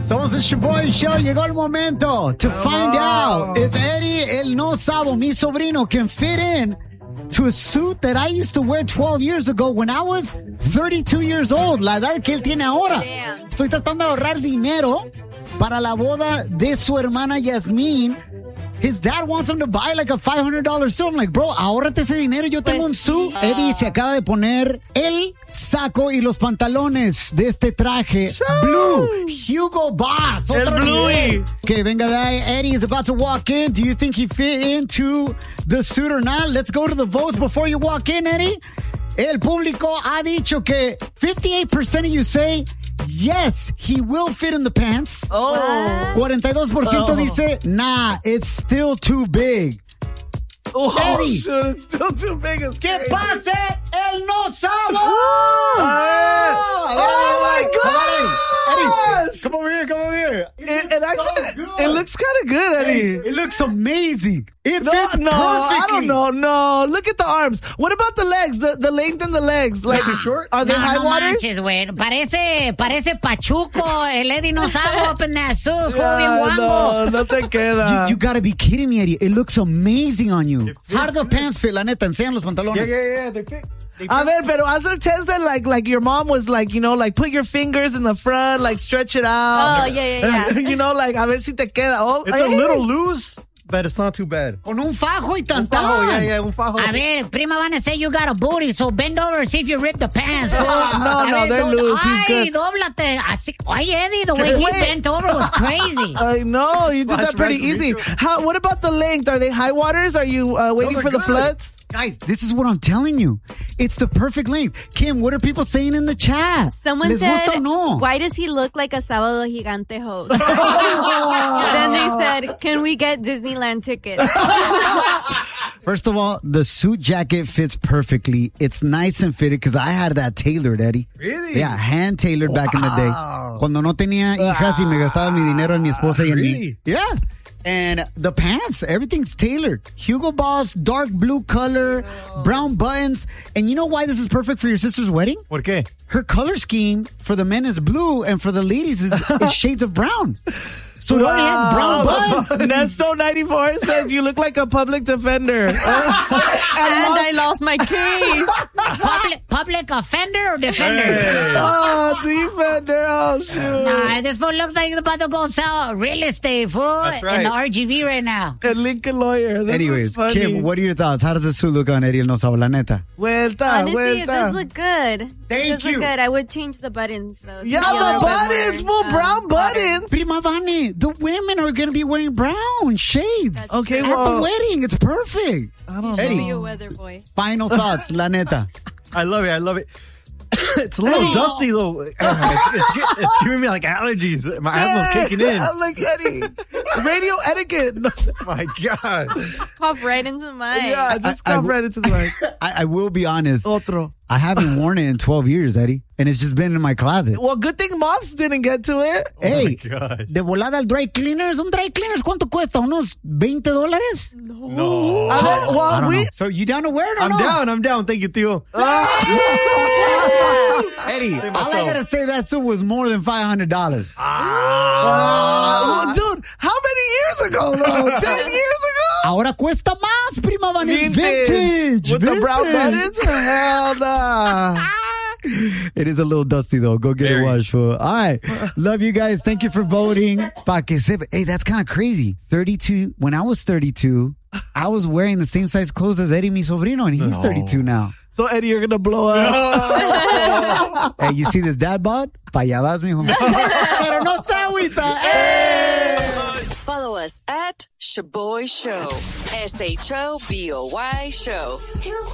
Somos el Shaboy Show. Llegó el momento to find out if Eddie, el no sabo, mi sobrino, can fit in to a suit that I used to wear 12 years ago when I was 32 years old. La edad que él tiene ahora. Damn. Estoy tratando de ahorrar dinero para la boda de su hermana Yasmín. His dad wants him to buy like a $500 suit. I'm like, bro, ahórrate ese dinero. Yo tengo un suit. Eddie se acaba de poner el saco y los pantalones de este traje blue. Hugo Boss. El Bluey. Que venga de ahí. Eddie is about to walk in. Do you think he fit into the suit or not? Let's go to the votes before you walk in, Eddie. El público ha dicho que 58% of you say yes, he will fit in the pants. Oh. 42% dice, nah, it's still too big. Oh, Eddie. shit, it's still too big. It's ¡Que crazy. pase el no sabo! Oh, my gosh! Eddie, come over here, come over here. It actually, good. it looks kind of good, Eddie. It looks amazing. It fits No, perfectly. I don't know. No, look at the arms. What about the legs? The length in the legs. Like, Too short? Are they high waters? manches, güey. Parece Pachuco. El Eddie no sabe up in that suit. Como bien guango. No te queda. You gotta be kidding me, Eddie. It looks amazing on you. How do the pants fit? La neta, enseñan los pantalones. Yeah. They fit. A ver, pero haz el test that like your mom was like, you know, like put your fingers in the front, like stretch it out. Oh, yeah. You know, like a ver si te queda. Oh, It's a little loose, but it's not too bad. Con un fajo y Un fajo, tantán. yeah, un fajo. A ver, prima van to say you got a booty, so bend over and see if you rip the pants. fool. No, they're loose. He's Ay, good. dóblate. Así, oye, Eddie, the way he Wait. bent over was crazy. I know, you did that pretty Flashbacks easy. to me. What about the length? Are they high waters? Are you waiting they're for the good. floods? Guys, this is what I'm telling you. It's the perfect length. Kim, what are people saying in the chat? Someone ¿Les gusta said, o no? why does he look like a Sábado Gigante host? Then they said, can we get Disneyland tickets? First of all, the suit jacket fits perfectly. It's nice and fitted because I had that tailored, Eddie. Really? Yeah, hand tailored back in the day. Cuando no tenía hijas y me gastaba mi dinero en mi esposa y en mí. Really? Yeah. And the pants, everything's tailored. Hugo Boss, dark blue color, brown buttons. And you know why this is perfect for your sister's wedding? ¿Por qué? Her color scheme for the men is blue and for the ladies is shades of brown. So it already has brown buttons. Nesto 94 says you look like a public defender. And I lost my case. Public offender or defender? Oh, defender. Oh, shoot. Nah, this fool looks like he's about to go sell real estate, fool. That's right. In the RGV right now. El Lincoln lawyer. This Anyways, is funny. Kim, what are your thoughts? How does this suit look on Eddie El No Sabo, la neta? Vuelta, Honestly, it vuelta. does look good. Thank It does you. look good. I would change the buttons, though. to Yeah, be a the little bit buttons, more, full brown buttons. Prima Vane, the women are going to be wearing brown shades. Okay, At the well, wedding, it's perfect. I don't Be Eddie, a weather boy. final thoughts, la neta. I love it. It's a little dusty though. It's giving me like allergies. My asthma's kicking in. I'm like, Eddie, radio etiquette. No, My God. Cough right into the mic. yeah, just I come right into the mic. I will be honest. Otro. I haven't worn it in 12 years, Eddie. And it's just been in my closet. Well, good thing moths didn't get to it. Hey, gosh. de volada al dry cleaners. Un dry cleaners, ¿cuánto cuesta? ¿Unos $20? No. I I well, don't we, know. So you down to wear it or I'm no? down. Thank you, Tío. Eddie, all I myself. gotta say, that suit was more than $500. well, dude, how many years ago, though? 10 years ago? Ahora cuesta más, Prima Van. It's vintage. With the brown Vintage. buttons? Hell nah. It is a little dusty, though. Go get it washed, fool. All right. Love you guys. Thank you for voting. Pa que sepa. Hey, that's kind of crazy. 32. When I was 32, I was wearing the same size clothes as Eddie, mi sobrino, and he's 32 now. So, Eddie, you're going to blow up. Hey, you see this dad bod? Pa allá vas, mijo. Pero no se agüita. Hey! Follow us at Shaboy Show. SHOBOY Show.